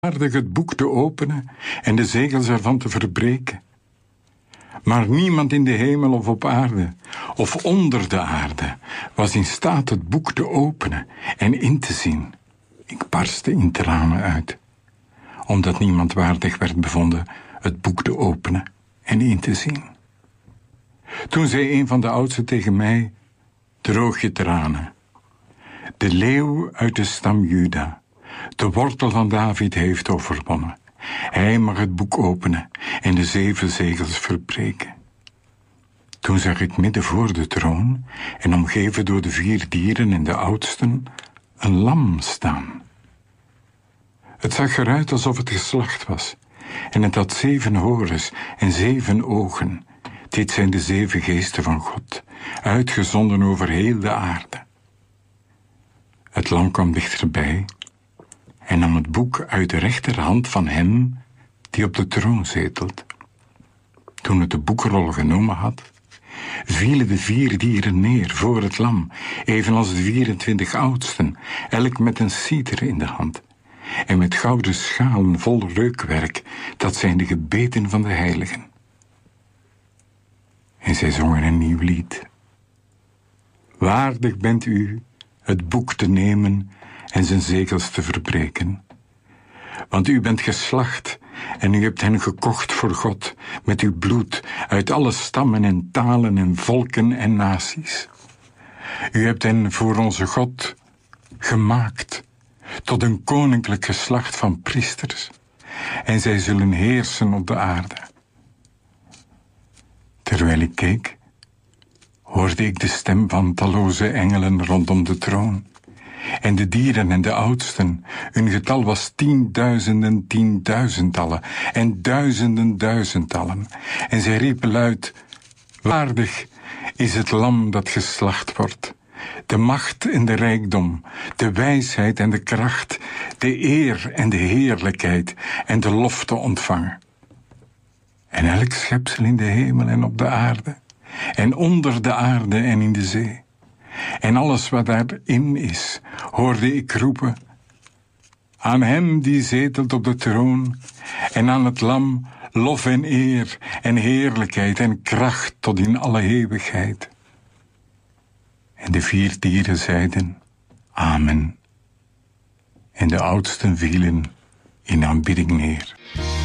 Aardig het boek te openen en de zegels ervan te verbreken. Maar niemand in de hemel of op aarde, of onder de aarde, was in staat het boek te openen en in te zien. Ik barstte in tranen uit, omdat niemand waardig werd bevonden het boek te openen en in te zien. Toen zei een van de oudsten tegen mij: droog je tranen. De leeuw uit de stam Juda, de wortel van David, heeft overwonnen. Hij mag het boek openen en de 7 zegels verbreken. Toen zag ik midden voor de troon en omgeven door de 4 dieren en de oudsten een lam staan. Het zag eruit alsof het geslacht was en het had 7 horens en 7 ogen. Dit zijn de 7 geesten van God, uitgezonden over heel de aarde. Het lam kwam dichterbij en nam het boek uit de rechterhand van hem die op de troon zetelt. Toen het de boekrol genomen had, vielen de 4 dieren neer voor het lam, evenals de 24 oudsten, elk met een citer in de hand, en met gouden schalen vol reukwerk, dat zijn de gebeden van de heiligen. En zij zongen een nieuw lied. Waardig bent u het boek te nemen en zijn zegels te verbreken. Want u bent geslacht en u hebt hen gekocht voor God met uw bloed uit alle stammen en talen en volken en naties. U hebt hen voor onze God gemaakt tot een koninklijk geslacht van priesters en zij zullen heersen op de aarde. Terwijl ik keek, hoorde ik de stem van talloze engelen rondom de troon. En de dieren en de oudsten, hun getal was 10.000 tienduizendtallen en duizenden duizendtallen. En zij riepen luid: waardig is het lam dat geslacht wordt. De macht en de rijkdom, de wijsheid en de kracht, de eer en de heerlijkheid en de lof te ontvangen. En elk schepsel in de hemel en op de aarde, en onder de aarde en in de zee, en alles wat daarin is, hoorde ik roepen: aan hem die zetelt op de troon, en aan het lam lof en eer en heerlijkheid en kracht tot in alle eeuwigheid. En de 4 dieren zeiden: amen. En de oudsten vielen in aanbidding neer.